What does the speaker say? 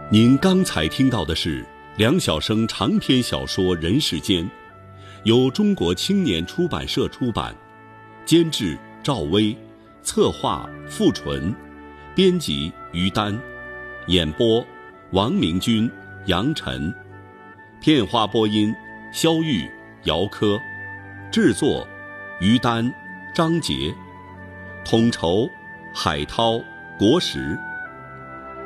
您刚才听到的是梁晓声长篇小说《人世间》，由中国青年出版社出版，监制赵薇，策划付纯，编辑于丹，演播王明军、杨晨，片花播音肖玉、姚科，制作于丹、张杰，统筹海涛、国石。